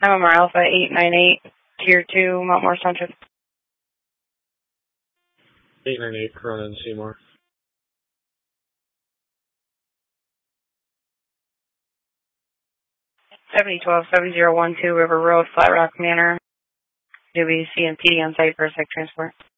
MMR Alpha 898, Tier 2, Mount Morris Township. 898, Corona and Seymour. $7012-7012 River Road, Flat Rock Manor. WC and PD on site for a site transport.